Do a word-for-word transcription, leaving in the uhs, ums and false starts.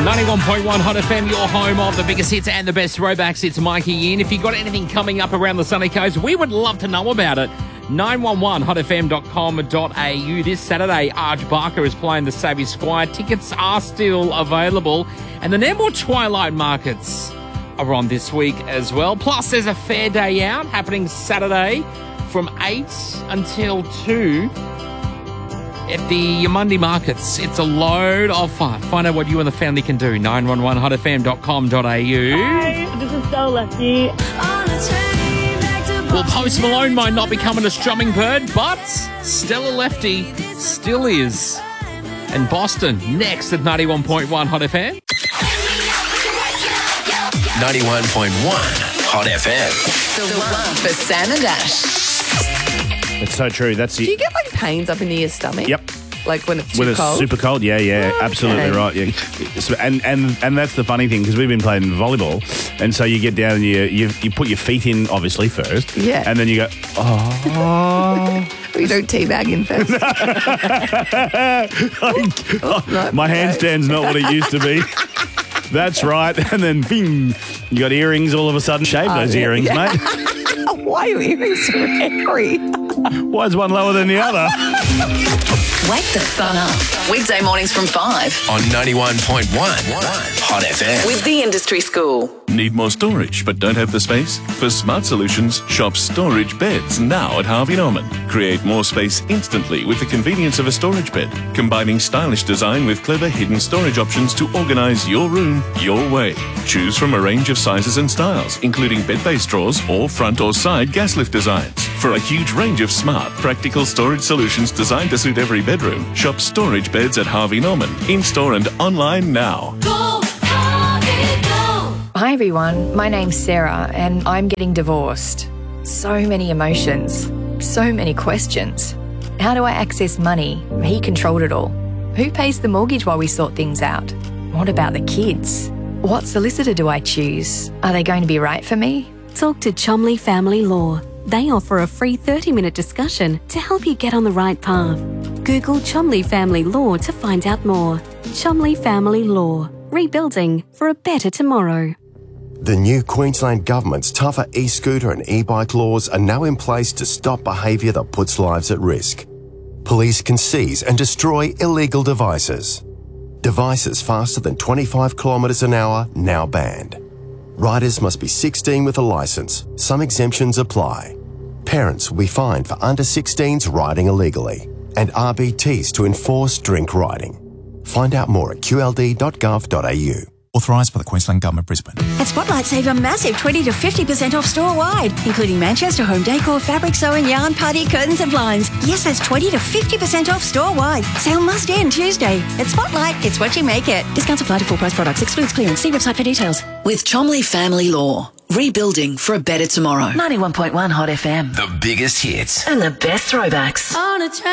ninety-one point one Hot F M, your home of the biggest hits and the best throwbacks. It's Mikey in. If you've got anything coming up around the sunny coast, we would love to know about it. nine one one hot f m dot com dot a u. This Saturday, Arj Barker is playing the Savvy Squire. Tickets are still available. And the Nambour Twilight Markets are on this week as well. Plus, there's a fair day out happening Saturday from eight until two. At the Monday markets. It's a load of fun. Find out what you and the family can do. nine one one hot f m dot com dot a u. Hi, this is So Lefty. Well, Post Malone might not be coming a strumming bird, but Stella Lefty still is. And Boston next at ninety-one point one Hot F M. ninety-one point one Hot F M. The one for Sam and Ash. It's so true. That's Do it. you get like pains up into your stomach? Yep. Like when it's too When it's cold? super cold, yeah, yeah, Okay. absolutely right. Yeah, So- and and and that's the funny thing because we've been playing volleyball, and so you get down and you you, you put your feet in obviously first, Yeah. and then you go, oh, We don't teabag in first. no, my no. handstand's not what it used to be. That's right, and then bing, you got earrings all of a sudden. Shave those yeah, earrings, yeah. mate. Why are your earrings so hairy? Why is one lower than the other? Wake the sun up. Weekday mornings from five. On ninety-one point one Hot F M. With the Industry School. Need more storage but don't have the space? For smart solutions, shop Storage Beds now at Harvey Norman. Create more space instantly with the convenience of a storage bed, combining stylish design with clever hidden storage options to organise your room your way. Choose from a range of sizes and styles, including bed-based drawers or front or side gas lift designs. For a huge range of smart, practical storage solutions designed to suit every bedroom, shop Storage Beds at Harvey Norman, in-store and online now. Hi everyone, my name's Sarah and I'm getting divorced. So many emotions, so many questions. How do I access money? He controlled it all. Who pays the mortgage while we sort things out? What about the kids? What solicitor do I choose? Are they going to be right for me? Talk to Chomley Family Law. They offer a free thirty minute discussion to help you get on the right path. Google Chomley Family Law to find out more. Chomley Family Law. Rebuilding for a better tomorrow. The new Queensland Government's tougher e-scooter and e-bike laws are now in place to stop behaviour that puts lives at risk. Police can seize and destroy illegal devices. Devices faster than twenty-five kilometres an hour now banned. Riders must be sixteen with a licence. Some exemptions apply. Parents will be fined for under sixteens riding illegally, and R B Ts to enforce drink riding. Find out more at q l d dot gov dot a u. Authorised by the Queensland Government, Brisbane. At Spotlight, save a massive twenty to fifty percent off store-wide, including Manchester home decor, fabric sewing, yarn, party, curtains and blinds. Yes, that's twenty to fifty percent off store-wide. Sale must end Tuesday. At Spotlight, it's what you make it. Discounts apply to full-price products. Excludes clearance. See website for details. With Chomley Family Law. Rebuilding for a better tomorrow. ninety-one point one Hot F M. The biggest hits And the best throwbacks. On a train.